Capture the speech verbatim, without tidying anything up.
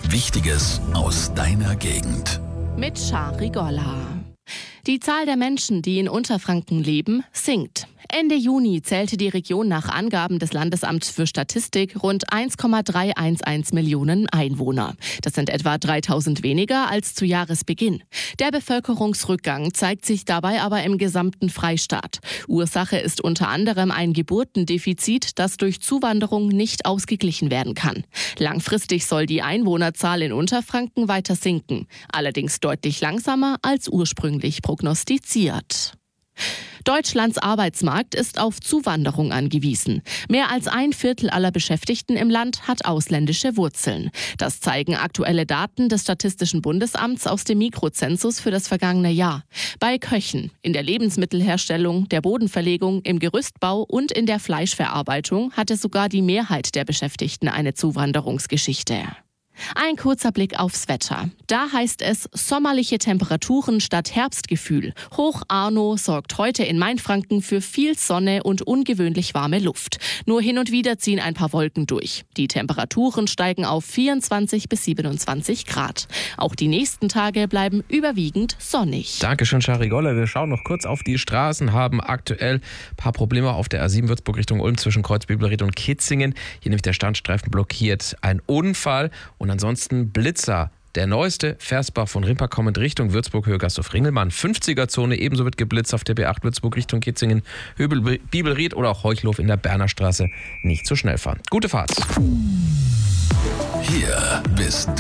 Wichtiges aus deiner Gegend. Mit Shari Golla. Die Zahl der Menschen, die in Unterfranken leben, sinkt. Ende Juni zählte die Region nach Angaben des Landesamts für Statistik rund eins Komma dreihundertelf Millionen Einwohner. Das sind etwa dreitausend weniger als zu Jahresbeginn. Der Bevölkerungsrückgang zeigt sich dabei aber im gesamten Freistaat. Ursache ist unter anderem ein Geburtendefizit, das durch Zuwanderung nicht ausgeglichen werden kann. Langfristig soll die Einwohnerzahl in Unterfranken weiter sinken, allerdings deutlich langsamer als ursprünglich prognostiziert. Deutschlands Arbeitsmarkt ist auf Zuwanderung angewiesen. Mehr als ein Viertel aller Beschäftigten im Land hat ausländische Wurzeln. Das zeigen aktuelle Daten des Statistischen Bundesamts aus dem Mikrozensus für das vergangene Jahr. Bei Köchen, in der Lebensmittelherstellung, der Bodenverlegung, im Gerüstbau und in der Fleischverarbeitung hatte sogar die Mehrheit der Beschäftigten eine Zuwanderungsgeschichte. Ein kurzer Blick aufs Wetter. Da heißt es sommerliche Temperaturen statt Herbstgefühl. Hoch Arno sorgt heute in Mainfranken für viel Sonne und ungewöhnlich warme Luft. Nur hin und wieder ziehen ein paar Wolken durch. Die Temperaturen steigen auf vierundzwanzig bis siebenundzwanzig Grad. Auch die nächsten Tage bleiben überwiegend sonnig. Dankeschön, Shari Golla. Wir schauen noch kurz auf die Straßen, haben aktuell ein paar Probleme auf der A sieben Würzburg Richtung Ulm zwischen Kreuzbibelried und Kitzingen. Hier nämlich der Standstreifen blockiert. Ein Unfall. Und ansonsten Blitzer. Der neueste Versbach von Rimper kommend Richtung Würzburg, Höhe Gasthof Ringelmann. fünfziger-Zone, ebenso wird geblitzt auf der B acht Würzburg Richtung Kitzingen, Höbel, Bibelried oder auch Heuchlof in der Berner Straße. Nicht so schnell fahren. Gute Fahrt. Hier bist du.